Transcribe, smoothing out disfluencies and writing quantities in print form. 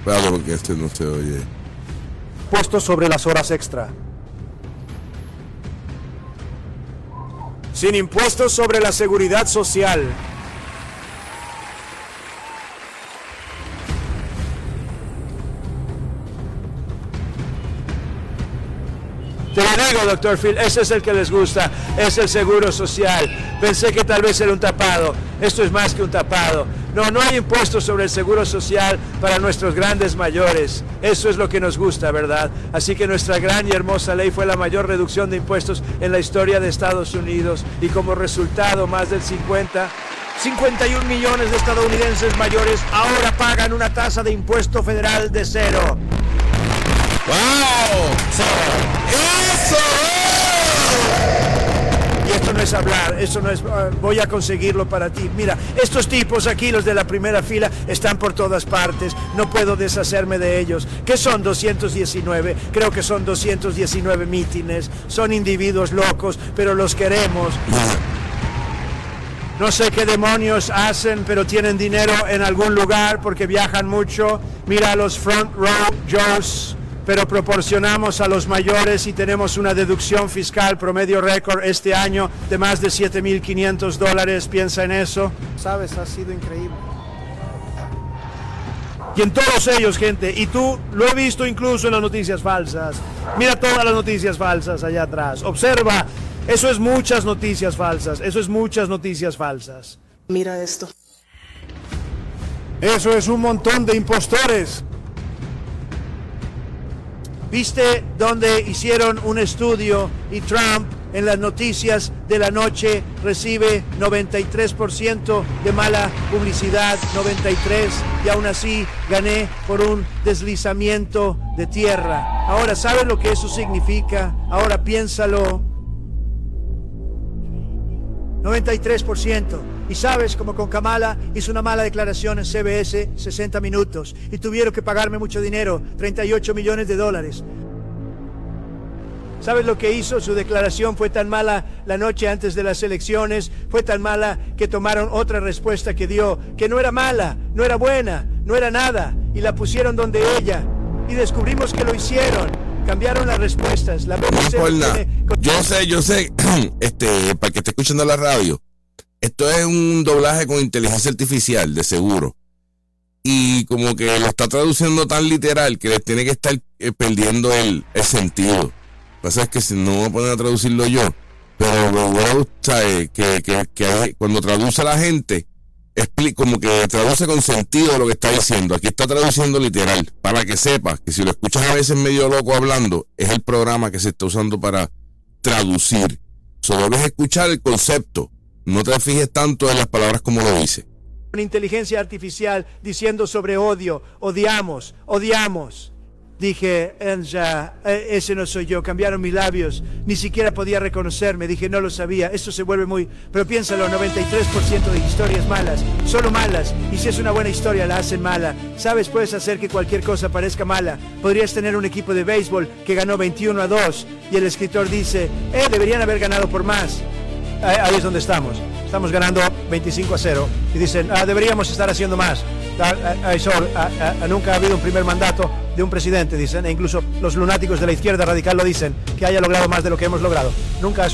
Claro, porque este no se oye. Puesto sobre las horas extra. Sin impuestos sobre la seguridad social. Te lo digo, doctor Phil, ese es el que les gusta, es el seguro social. Pensé que tal vez era un tapado, esto es más que un tapado. No hay impuestos sobre el seguro social para nuestros grandes mayores. Eso es lo que nos gusta, ¿verdad? Así que nuestra gran y hermosa ley fue la mayor reducción de impuestos en la historia de Estados Unidos y como resultado más del 51 millones de estadounidenses mayores ahora pagan una tasa de impuesto federal de 0. ¡Wow! ¡Eso! Y esto no es hablar, eso no es voy a conseguirlo para ti. Mira, estos tipos aquí, los de la primera fila, están por todas partes. No puedo deshacerme de ellos. ¿Qué son 219? Creo que son 219 mítines. Son individuos locos, pero los queremos. No sé qué demonios hacen, pero tienen dinero en algún lugar porque viajan mucho. Mira a los Front Row Joes. Pero proporcionamos a los mayores y tenemos una deducción fiscal promedio récord este año de más de $7,500. Piensa en eso. Sabes, ha sido increíble. Y en todos ellos, gente, y tú lo he visto incluso en las noticias falsas. Mira todas las noticias falsas allá atrás. Observa, eso es muchas noticias falsas. Eso es muchas noticias falsas. Mira esto. Eso es un montón de impostores. ¿Viste donde hicieron un estudio y Trump en las noticias de la noche recibe 93% de mala publicidad, 93%, y aún así gané por un deslizamiento de tierra? Ahora, ¿sabes lo que eso significa? Ahora piénsalo. 93%. Y sabes, como con Kamala, hizo una mala declaración en CBS, 60 minutos, y tuvieron que pagarme mucho dinero, $38 millones. ¿Sabes lo que hizo? Su declaración fue tan mala la noche antes de las elecciones, fue tan mala que tomaron otra respuesta que dio, que no era mala, no era buena, no era nada, y la pusieron donde ella, y descubrimos que lo hicieron. Cambiaron las respuestas. La BBC Yo sé, para que esté escuchando la radio, esto es un doblaje con inteligencia artificial, de seguro. Y como que lo está traduciendo tan literal que le tiene que estar perdiendo el sentido. Lo que pasa es que si no voy a poner a traducirlo yo, pero lo bueno es que cuando traduce a la gente, como que traduce con sentido lo que está diciendo. Aquí está traduciendo literal, para que sepas que si lo escuchas a veces medio loco hablando, es el programa que se está usando para traducir. Solo debes escuchar el concepto, no te fijes tanto en las palabras como lo dice. Con inteligencia artificial diciendo sobre odio, odiamos. Dije, ese no soy yo, cambiaron mis labios, ni siquiera podía reconocerme, dije, no lo sabía, esto se vuelve muy... Pero piénsalo, 93% de historias malas, solo malas, y si es una buena historia la hacen mala. ¿Sabes? Puedes hacer que cualquier cosa parezca mala. Podrías tener un equipo de béisbol que ganó 21-2, y el escritor dice, deberían haber ganado por más. Ahí es donde estamos ganando 25-0, y dicen, deberíamos estar haciendo más. Nunca ha habido un primer mandato de un presidente, dicen, e incluso los lunáticos de la izquierda radical lo dicen, que haya logrado más de lo que hemos logrado. Nunca ha